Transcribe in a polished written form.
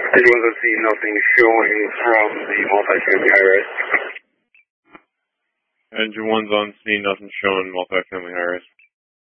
Engine 1's on scene, nothing showing from the multi-family high-rise. Engine 1's on scene, nothing showing multi-family high-rise.